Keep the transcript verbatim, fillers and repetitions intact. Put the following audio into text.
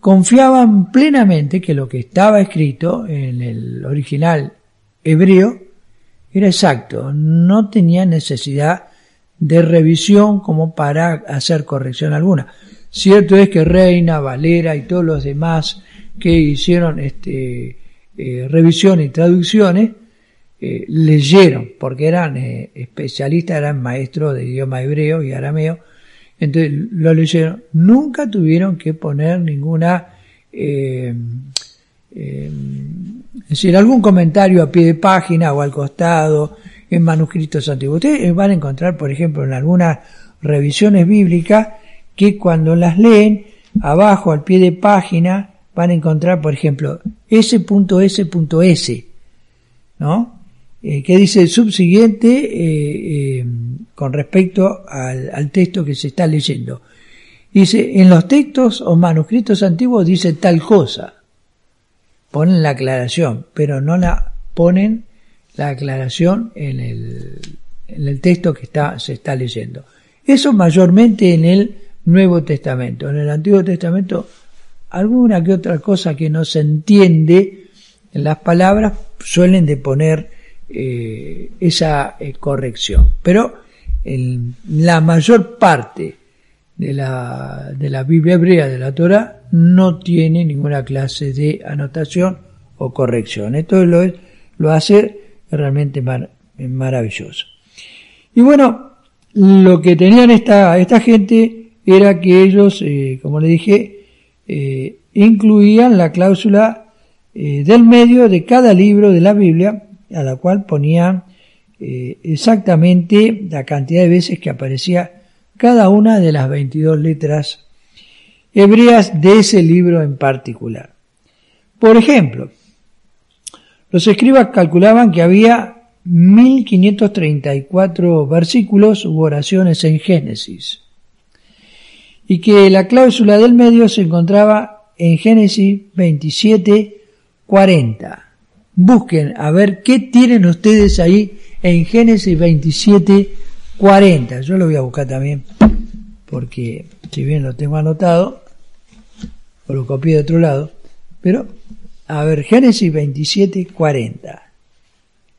confiaban plenamente que lo que estaba escrito en el original hebreo era exacto, no tenían necesidad de revisión como para hacer corrección alguna. Cierto es que Reina, Valera y todos los demás que hicieron este eh, revisión y traducciones eh, leyeron, porque eran eh, especialistas, eran maestros de idioma hebreo y arameo, entonces lo leyeron. Nunca tuvieron que poner ninguna eh, eh, es decir, algún comentario a pie de página o al costado en manuscritos antiguos. Ustedes van a encontrar, por ejemplo, en algunas revisiones bíblicas que cuando las leen, abajo al pie de página van a encontrar, por ejemplo, ese ese, ¿no? Eh, que dice el subsiguiente eh, eh, con respecto al, al texto que se está leyendo. Dice, en los textos o manuscritos antiguos dice tal cosa. Ponen la aclaración, pero no la ponen la aclaración en el, en el texto que está, se está leyendo. Eso mayormente en el Nuevo Testamento. En el Antiguo Testamento, alguna que otra cosa que no se entiende en las palabras suelen de poner eh, esa eh, corrección. Pero en la mayor parte de la, de la Biblia hebrea, de la Torá, no tiene ninguna clase de anotación o corrección. Esto lo, lo hace realmente mar, maravilloso. Y bueno, lo que tenían esta, esta gente era que ellos, eh, como le dije, eh, incluían la cláusula eh, del medio de cada libro de la Biblia, a la cual ponían eh, exactamente la cantidad de veces que aparecía cada una de las veintidós letras hebreas de ese libro en particular. Por ejemplo, los escribas calculaban que había mil quinientos treinta y cuatro versículos u oraciones en Génesis, y que la cláusula del medio se encontraba en Génesis veintisiete cuarenta. Busquen a ver qué tienen ustedes ahí en Génesis veintisiete cuarenta. Yo lo voy a buscar también, porque si bien lo tengo anotado, o lo copié de otro lado, pero a ver, Génesis veintisiete cuarenta.